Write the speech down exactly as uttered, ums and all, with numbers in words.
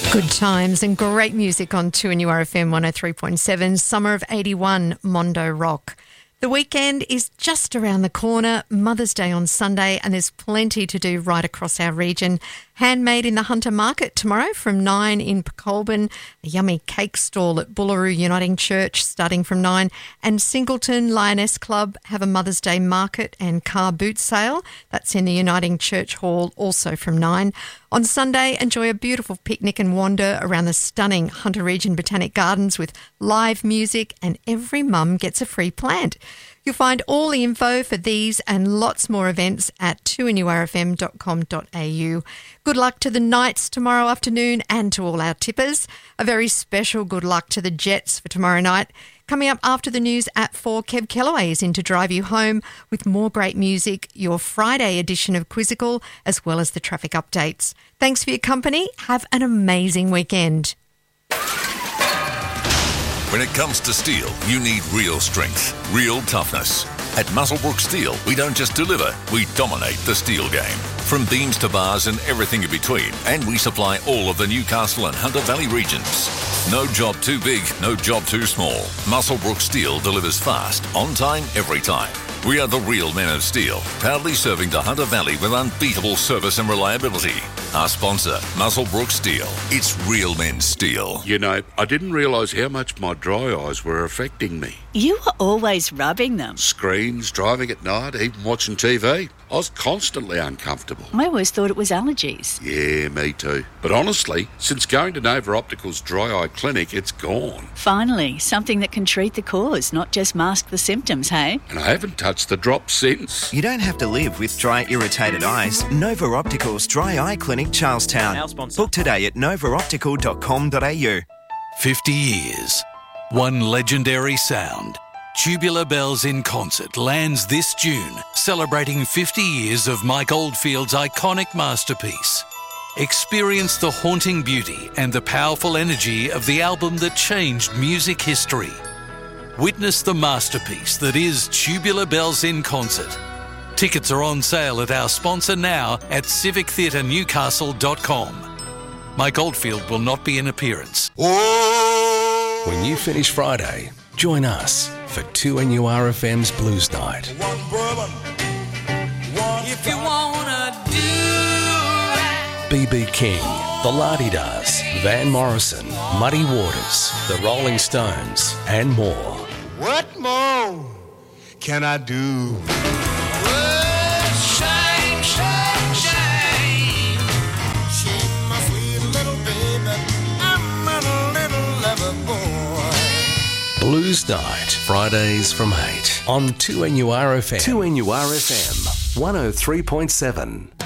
Good times and great music on two N U R F M one oh three point seven. Summer of eighty-one, Mondo Rock. The weekend is just around the corner, Mother's Day on Sunday, and there's plenty to do right across our region. Handmade in the Hunter Market tomorrow from nine in Colburn, a yummy cake stall at Bullaroo Uniting Church starting from nine, and Singleton Lioness Club have a Mother's Day market and car boot sale. That's in the Uniting Church Hall, also from nine. On Sunday, enjoy a beautiful picnic and wander around the stunning Hunter Region Botanic Gardens with live music, and every mum gets a free plant. You'll find all the info for these and lots more events at two N U R F M dot com dot a u. Good luck to the Knights tomorrow afternoon and to all our tippers. A very special good luck to the Jets for tomorrow night. Coming up after the news at four, Kev Kellaway is in to drive you home with more great music, your Friday edition of Quizzical, as well as the traffic updates. Thanks for your company. Have an amazing weekend. When it comes to steel, you need real strength, real toughness. At Muswellbrook Steel, we don't just deliver, we dominate the steel game. From beams to bars and everything in between, and we supply all of the Newcastle and Hunter Valley regions. No job too big, no job too small. Muswellbrook Steel delivers fast, on time, every time. We are the real men of steel, proudly serving the Hunter Valley with unbeatable service and reliability. Our sponsor, Muswellbrook Steel. It's real men's steel. You know, I didn't realise how much my dry eyes were affecting me. You were always rubbing them. Screens, driving at night, even watching T V. I was constantly uncomfortable. I always thought it was allergies. Yeah, me too. But honestly, since going to Nova Optical's dry eye clinic, it's gone. Finally, something that can treat the cause, not just mask the symptoms, hey? And I haven't touched the drops since. You don't have to live with dry, irritated eyes. Nova Optical's Dry Eye Clinic, Charlestown. Our sponsor. Book today at nova optical dot com dot a u. fifty years. One legendary sound. Tubular Bells in Concert lands this June, celebrating fifty years of Mike Oldfield's iconic masterpiece. Experience the haunting beauty and the powerful energy of the album that changed music history. Witness the masterpiece that is Tubular Bells in Concert. Tickets are on sale at our sponsor now at civic theatre newcastle dot com. Mike Oldfield will not be in appearance. When you finish Friday, join us for two N U R F M's Blues Night. If you wanna do right. B B King, The La-Di-Das, Van Morrison, Muddy Waters, The Rolling Stones, and more. What more can I do? Well, shine, shine, shine. Shine, my sweet little baby. I'm a little lover boy. Blues Night, Fridays from eight on two N U R F M. two N U R F M, one oh three point seven.